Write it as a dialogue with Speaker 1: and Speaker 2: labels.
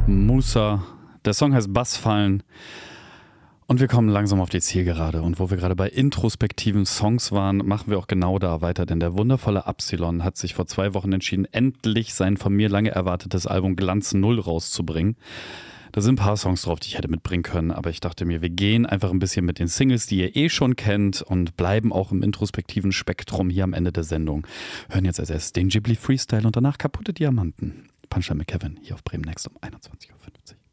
Speaker 1: Musa. Der Song heißt Bassfallen. Und wir kommen langsam auf die Zielgerade. Und wo wir gerade bei introspektiven Songs waren, machen wir auch genau da weiter. Denn der wundervolle Absilon hat sich vor 2 Wochen entschieden, endlich sein von mir lange erwartetes Album Glanz Null rauszubringen. Da sind ein paar Songs drauf, die ich hätte mitbringen können. Aber ich dachte mir, wir gehen einfach ein bisschen mit den Singles, die ihr eh schon kennt, und bleiben auch im introspektiven Spektrum hier am Ende der Sendung. Hören jetzt als erstes den Ghibli Freestyle und danach Kaputte Diamanten. Punchline mit Kevin hier auf Bremen Next um 21:50 Uhr.